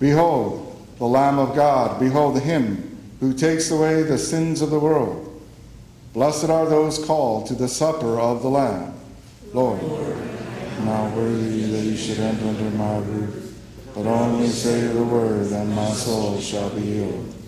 Behold, the Lamb of God. Behold him who takes away the sins of the world. Blessed are those called to the supper of the Lamb. Lord, I'm not worthy that you should enter under my roof, but only say the word, and my soul shall be healed.